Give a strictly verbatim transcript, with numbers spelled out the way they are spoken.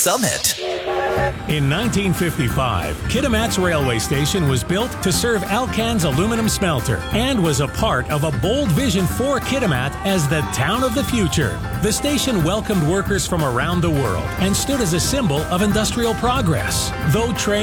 Summit. In nineteen fifty-five, Kitimat's railway station was built to serve Alcan's aluminum smelter and was a part of a bold vision for Kitimat as the town of the future. The station welcomed workers from around the world and stood as a symbol of industrial progress. Though trains